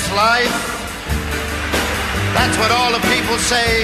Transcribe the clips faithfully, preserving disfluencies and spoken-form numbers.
life. That's what all the people say.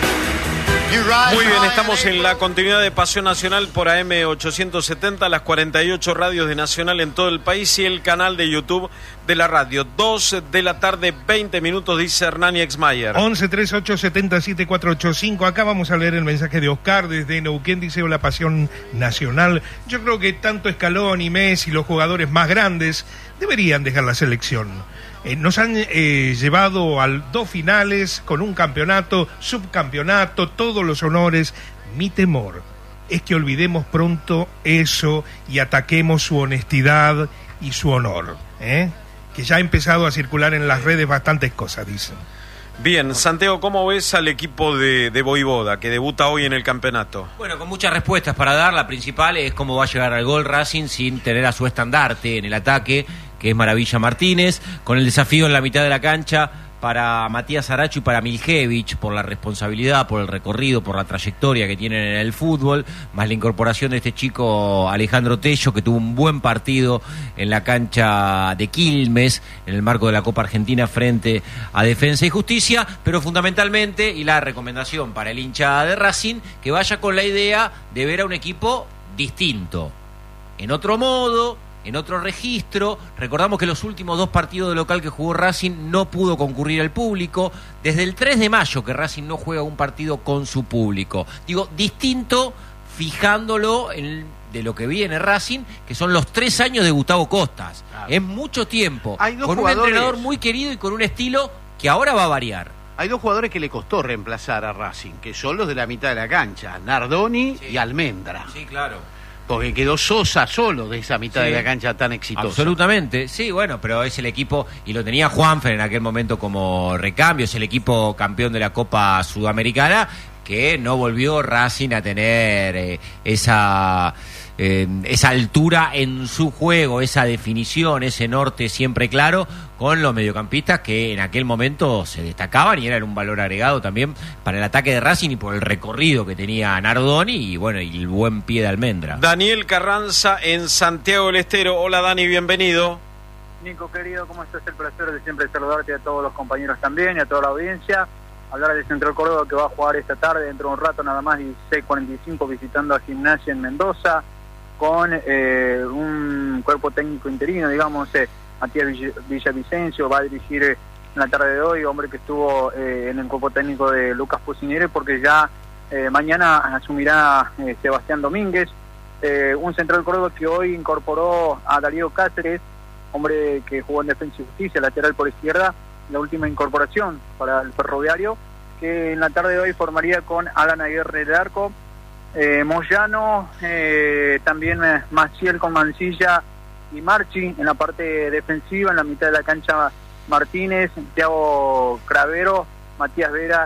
Muy bien, estamos en la continuidad de Pasión Nacional por A M ochocientos setenta, las cuarenta y ocho radios de Nacional en todo el país y el canal de YouTube de la radio. Dos de la tarde, veinte minutos, dice Hernán Exmayer. once treinta y ocho setenta y siete cuatrocientos ochenta y cinco. Acá vamos a leer el mensaje de Oscar desde Neuquén. Dice: la Pasión Nacional. Yo creo que tanto Scaloni, Messi, los jugadores más grandes deberían dejar la selección. Eh, nos han eh, llevado a dos finales con un campeonato, subcampeonato, todos los honores. Mi temor es que olvidemos pronto eso y ataquemos su honestidad y su honor, ¿eh? Que ya ha empezado a circular en las redes bastantes cosas, dicen. Bien, Santiago, ¿cómo ves al equipo de, de Voivoda, que debuta hoy en el campeonato? Bueno, con muchas respuestas para dar. La principal es cómo va a llegar al gol Racing sin tener a su estandarte en el ataque, que es Maravilla Martínez, con el desafío en la mitad de la cancha para Matías Aracho y para Miljevich, por la responsabilidad, por el recorrido, por la trayectoria que tienen en el fútbol, más la incorporación de este chico Alejandro Tello, que tuvo un buen partido en la cancha de Quilmes, en el marco de la Copa Argentina frente a Defensa y Justicia, pero fundamentalmente, y la recomendación para el hincha de Racing, que vaya con la idea de ver a un equipo distinto, en otro modo, en otro registro. Recordamos que los últimos dos partidos de local que jugó Racing no pudo concurrir al público. Desde el tres de mayo que Racing no juega un partido con su público. Digo, distinto, fijándolo en de lo que viene Racing, que son los tres años de Gustavo Costas. Claro. Es mucho tiempo. Hay dos con jugadores... un entrenador muy querido y con un estilo que ahora va a variar. Hay dos jugadores que le costó reemplazar a Racing, que son los de la mitad de la cancha, Nardoni sí. y Almendra. Sí, claro. Porque quedó Sosa solo de esa mitad sí. de la cancha tan exitosa. Absolutamente, sí, bueno, pero es el equipo, y lo tenía Juanfer en aquel momento como recambio, es el equipo campeón de la Copa Sudamericana, que no volvió Racing a tener eh, esa... Eh, esa altura en su juego, esa definición, ese norte siempre claro, con los mediocampistas que en aquel momento se destacaban y eran un valor agregado también para el ataque de Racing y por el recorrido que tenía Nardoni y bueno, y el buen pie de Almendra. Daniel Carranza en Santiago del Estero. Hola Dani, bienvenido. Nico querido, ¿cómo estás? El placer de siempre saludarte a todos los compañeros también y a toda la audiencia. Hablar de Central Córdoba, que va a jugar esta tarde dentro de un rato nada más, dieciséis cuarenta y cinco, visitando a Gimnasia en Mendoza, con eh, un cuerpo técnico interino, digamos, eh, Matías Villavicencio va a dirigir eh, en la tarde de hoy, hombre que estuvo eh, en el cuerpo técnico de Lucas Pusineri, porque ya eh, mañana asumirá eh, Sebastián Domínguez, eh, un Central Córdoba que hoy incorporó a Darío Cáceres, hombre que jugó en Defensa y Justicia, lateral por izquierda, la última incorporación para el Ferroviario, que en la tarde de hoy formaría con Alan Aguirre de arco, Eh, Moyano, eh, también eh, Maciel con Mancilla y Marchi en la parte defensiva, en la mitad de la cancha Martínez, Thiago Cravero, Matías Vera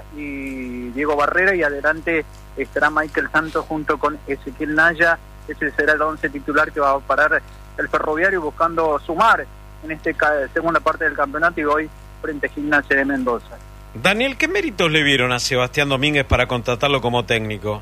y Diego Barrera, y adelante estará Michael Santos junto con Ezequiel Naya. Ese será el once titular que va a parar el Ferroviario buscando sumar en esta segunda parte del campeonato y hoy frente a Gimnasia de Mendoza. Daniel, ¿qué méritos le vieron a Sebastián Domínguez para contratarlo como técnico?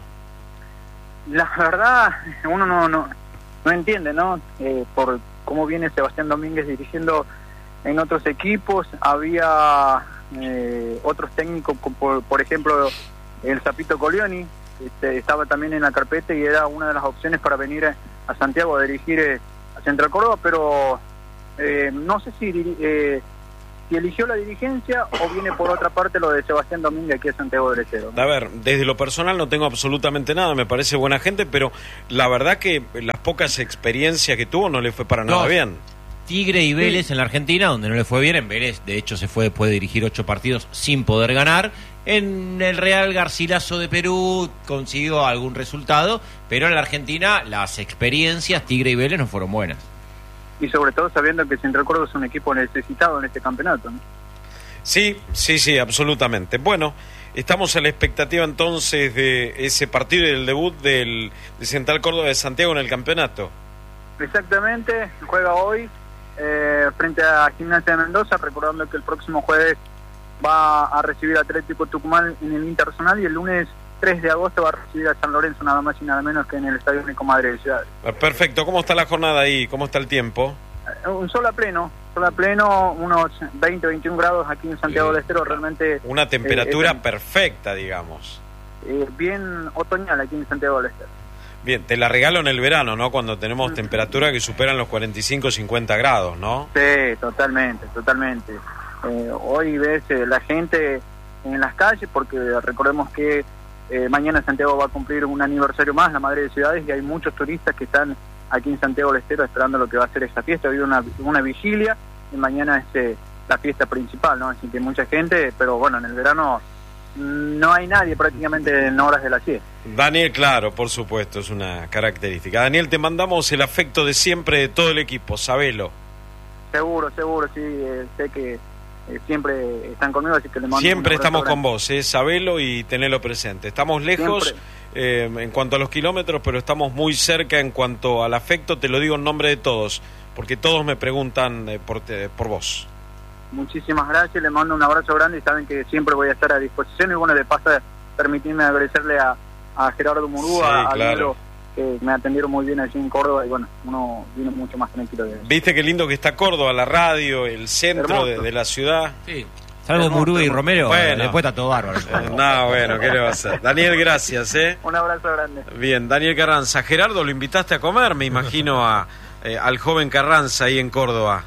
La verdad, uno no no, no entiende, ¿no? Eh, por cómo viene Sebastián Domínguez dirigiendo en otros equipos. Había eh, otros técnicos, por, por ejemplo, el Zapito Colioni, este, estaba también en la carpeta y era una de las opciones para venir a, a Santiago a dirigir eh, a Central Córdoba, pero eh, no sé si... Eh, si eligió la dirigencia o viene por otra parte lo de Sebastián Domínguez aquí a Santiago del Estero, ¿no? A ver, desde lo personal no tengo absolutamente nada, me parece buena gente, pero la verdad que las pocas experiencias que tuvo no le fue para nada no. bien. Tigre y Vélez sí. en la Argentina, donde no le fue bien. En Vélez, de hecho, se fue después de dirigir ocho partidos sin poder ganar. En el Real Garcilaso de Perú consiguió algún resultado, pero en la Argentina las experiencias Tigre y Vélez no fueron buenas. Y sobre todo sabiendo que Central Córdoba es un equipo necesitado en este campeonato, ¿no? Sí, sí, sí, absolutamente. Bueno, estamos a la expectativa entonces de ese partido y del debut del de Central Córdoba de Santiago en el campeonato. Exactamente, juega hoy eh, frente a Gimnasia de Mendoza, recordando que el próximo jueves va a recibir a Atlético Tucumán en el Internacional y el lunes tres de agosto va a recibir a San Lorenzo, nada más y nada menos que en el Estadio Único Madre de Ciudad. Perfecto, ¿cómo está la jornada ahí? ¿Cómo está el tiempo? Un sol a pleno, sol a pleno, unos veinte, veintiún grados aquí en Santiago Sí. del Estero, realmente... Una temperatura eh, perfecta, digamos. eh, bien otoñal aquí en Santiago del Estero. Bien, te la regalo en el verano, ¿no? Cuando tenemos temperaturas que superan los cuarenta y cinco, cincuenta grados, ¿no? Sí, totalmente, totalmente. Eh, hoy ves eh, la gente en las calles, porque recordemos que eh, mañana Santiago va a cumplir un aniversario más, la Madre de Ciudades, y hay muchos turistas que están aquí en Santiago del Estero esperando lo que va a ser esta fiesta. Hoy una, una vigilia y mañana es eh, la fiesta principal, ¿no? Así que mucha gente, pero bueno, en el verano no hay nadie prácticamente en horas de la siesta. Daniel, claro, por supuesto, es una característica. Daniel, te mandamos el afecto de siempre de todo el equipo, sabelo. Seguro, seguro, sí, eh, sé que eh, siempre están conmigo, así que le mando Siempre un abrazo estamos con grande. vos, eh, sabelo y tenelo presente. Estamos lejos eh, en cuanto a los kilómetros, pero estamos muy cerca en cuanto al afecto, te lo digo en nombre de todos, porque todos me preguntan eh, por, te, por vos. Muchísimas gracias, le mando un abrazo grande y saben que siempre voy a estar a disposición. Y bueno, de paso, permitirme agradecerle a, a Gerardo Murúa, Sí, a claro. Diego, que me atendieron muy bien allí en Córdoba y bueno, uno vino mucho más tranquilo de eso. Viste qué lindo que está Córdoba, la radio, el centro de, de la ciudad. Sí. Salvo Murúa y Romero, Bueno. después está todo bárbaro. Eh, No, bueno, ¿qué le va a hacer? Daniel, gracias, ¿eh? Un abrazo grande. Bien, Daniel Carranza. Gerardo, lo invitaste a comer, me imagino, a, eh, al joven Carranza ahí en Córdoba.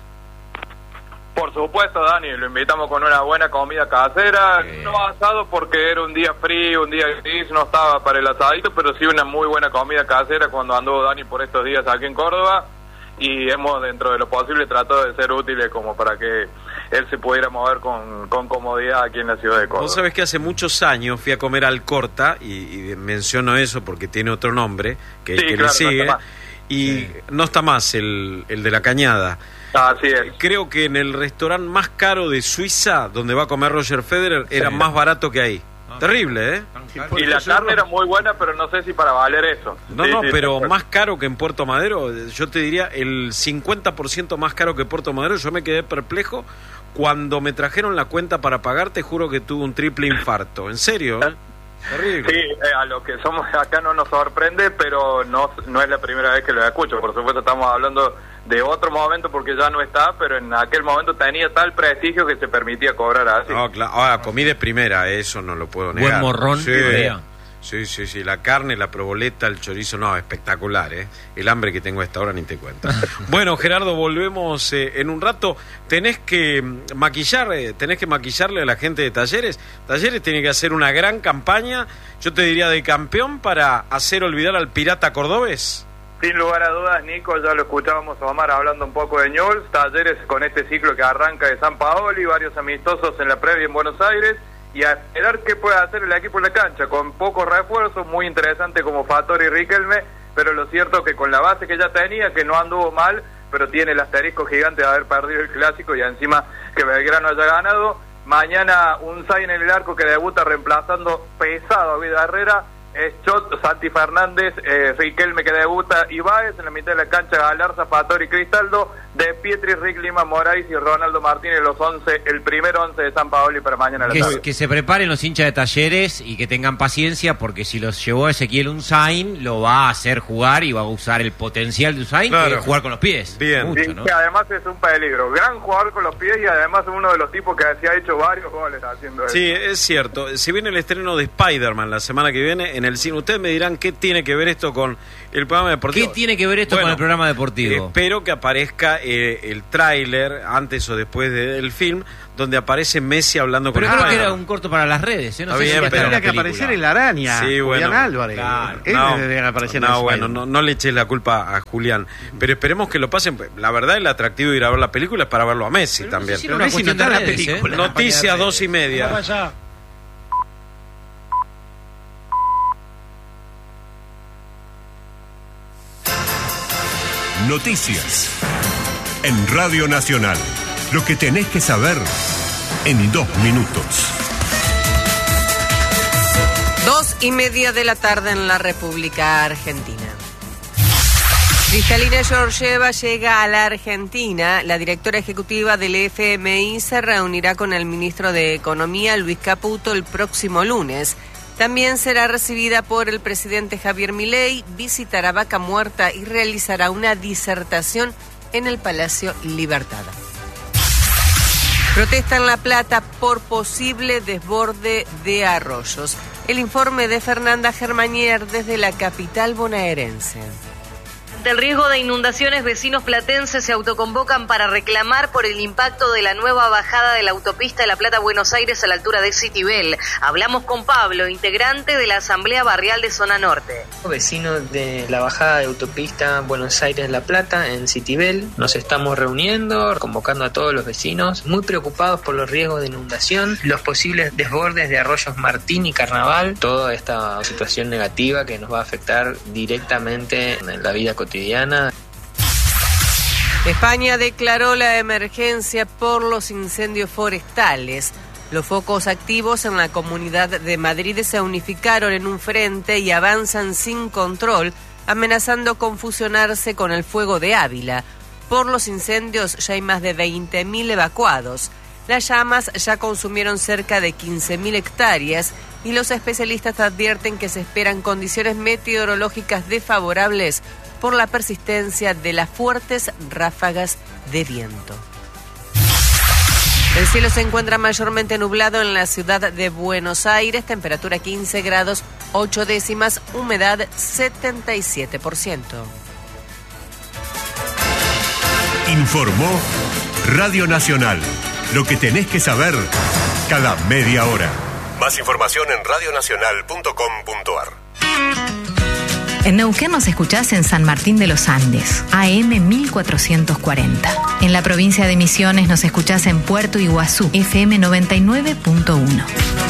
Por supuesto, Dani, lo invitamos con una buena comida casera, Sí. no asado porque era un día frío, un día gris, no estaba para el asadito, pero sí una muy buena comida casera cuando anduvo Dani por estos días aquí en Córdoba, y hemos dentro de lo posible tratado de ser útiles como para que él se pudiera mover con, con comodidad aquí en la ciudad de Córdoba. Vos sabés que hace muchos años fui a comer al Corta, y, y menciono eso porque tiene otro nombre, que, Sí, que claro, le sigue, no está más. y Sí. no está más el, el de la Cañada. Así es. Creo que en el restaurante más caro de Suiza, donde va a comer Roger Federer, era más barato que ahí. Ah. Terrible, ¿eh? Y la carne era muy buena, pero no sé si para valer eso. No, Sí, no, sí, pero sí. más caro que en Puerto Madero. Yo te diría el cincuenta por ciento más caro que Puerto Madero. Yo me quedé perplejo. Cuando me trajeron la cuenta para pagar, te juro que tuve un triple infarto. ¿En serio? ¿eh? Terrible. Sí, eh, a lo que somos acá no nos sorprende, pero no, no es la primera vez que lo escucho. Por supuesto estamos hablando de otro momento porque ya no está, pero en aquel momento tenía tal prestigio que se permitía cobrar así. No, claro. Ahora, comí de primera, eso no lo puedo negar. Buen morrón, Sí. idea. Sí, sí, sí, la carne, la proboleta, el chorizo, no, espectacular, ¿eh? El hambre que tengo a esta hora ni te cuento. Bueno, Gerardo, volvemos eh, en un rato. Tenés que maquillar, eh, tenés que maquillarle a la gente de Talleres. Talleres tiene que hacer una gran campaña, yo te diría de campeón, para hacer olvidar al pirata cordobés. Sin lugar a dudas, Nico, ya lo escuchábamos a Omar hablando un poco de Newell's, Talleres con este ciclo que arranca de San Paoli, varios amistosos en la previa en Buenos Aires, y a esperar qué puede hacer el equipo en la cancha, con pocos refuerzos, muy interesante como Fattori y Riquelme, pero lo cierto que con la base que ya tenía, que no anduvo mal, pero tiene el asterisco gigante de haber perdido el clásico y encima que Belgrano haya ganado. Mañana un Zayn en el arco que debuta reemplazando pesado a Vida Herrera, es Chot, Santi Fernández, eh, Riquelme que debuta, Ibáez en la mitad de la cancha, Galarza, Fattori, Cristaldo, De Pietri, Rick Lima, Moraes y Ronaldo Martínez, los once, el primer once de San Paoli para mañana a la Que, tarde. que se preparen los hinchas de Talleres y que tengan paciencia, porque si los llevó Ezequiel Unzain, lo va a hacer jugar y va a usar el potencial de Unzain, Claro. que es jugar con los pies. Bien. Mucho, Sí, ¿no? que además es un peligro, gran jugador con los pies y además uno de los tipos que se ha hecho varios goles haciendo eso. Sí, es cierto. Se viene el estreno de Spider-Man la semana que viene en el cine. Ustedes me dirán qué tiene que ver esto con el programa deportivo. ¿Qué tiene que ver esto Bueno, con el programa deportivo? Espero que aparezca eh, el tráiler antes o después de- del film, donde aparece Messi hablando con Pero creo que Spider-Man. era un corto para las redes, ¿eh? No Está sé bien, si va a estar pero- en la Tendría que película. aparecer el araña, Sí, Julián bueno, Álvarez. claro. Él No, debería aparecer no, en bueno, Spider-Man. no, no le eches la culpa a Julián, pero esperemos que lo pasen. La verdad, el atractivo de ir a ver la película es para verlo a Messi Pero no sé también. si era Pero una Messi no cuestión de está en la redes, ¿eh? película. Noticias dos y media. Noticias. En Radio Nacional. Lo que tenés que saber en dos minutos. Dos y media de la tarde en la República Argentina. Cristalina Georgieva llega a la Argentina. La directora ejecutiva del F M I se reunirá con el ministro de Economía, Luis Caputo, el próximo lunes. También será recibida por el presidente Javier Milei, visitará Vaca Muerta y realizará una disertación en el Palacio Libertad. Protesta en La Plata por posible desborde de arroyos. El informe de Fernanda Germanier desde la capital bonaerense. Ante el riesgo de inundaciones, vecinos platenses se autoconvocan para reclamar por el impacto de la nueva bajada de la autopista de La Plata-Buenos Aires a la altura de Citibel. Hablamos con Pablo, integrante de la Asamblea Barrial de Zona Norte. Vecinos de la bajada de autopista Buenos Aires-La Plata en Citibel, nos estamos reuniendo, convocando a todos los vecinos, muy preocupados por los riesgos de inundación, los posibles desbordes de arroyos Martín y Carnaval, toda esta situación negativa que nos va a afectar directamente en la vida cotidiana. España declaró la emergencia por los incendios forestales. Los focos activos en la Comunidad de Madrid se unificaron en un frente y avanzan sin control, amenazando con fusionarse con el fuego de Ávila. Por los incendios ya hay más de veinte mil evacuados. Las llamas ya consumieron cerca de quince mil hectáreas y los especialistas advierten que se esperan condiciones meteorológicas desfavorables por la persistencia de las fuertes ráfagas de viento. El cielo se encuentra mayormente nublado en la ciudad de Buenos Aires, temperatura quince grados, ocho décimas, humedad setenta y siete por ciento. Informó Radio Nacional. Lo que tenés que saber cada media hora. Más información en radionacional punto com punto ar. En Neuquén nos escuchás en San Martín de los Andes, A M mil cuatrocientos cuarenta. En la provincia de Misiones nos escuchás en Puerto Iguazú, F M noventa y nueve punto uno.